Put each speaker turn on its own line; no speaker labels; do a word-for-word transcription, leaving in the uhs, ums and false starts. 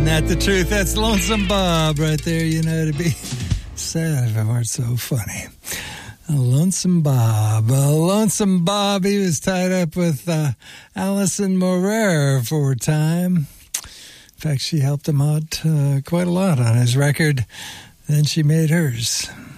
The truth, that's Lonesome Bob right there, you know, to be sad if it weren't so funny. A Lonesome Bob. A Lonesome Bob, he was tied up with uh, Alison Morer for a time. In fact, she helped him out uh, quite a lot on his record. Then she made hers.